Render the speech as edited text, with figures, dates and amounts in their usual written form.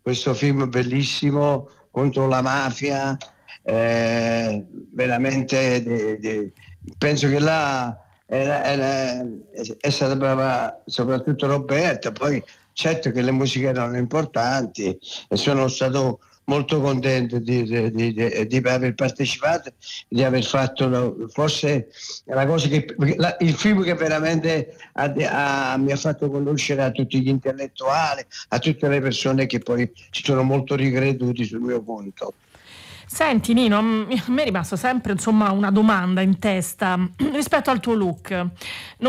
questo film bellissimo contro la mafia, veramente penso che là è stata brava soprattutto Roberta. Poi certo che le musiche erano importanti e sono stato molto contento di aver partecipato, di aver fatto forse la cosa il film che veramente mi ha fatto conoscere a tutti gli intellettuali, a tutte le persone che poi si sono molto ricreduti sul mio conto. Senti Nino, a me è rimasto sempre insomma una domanda in testa rispetto al tuo look.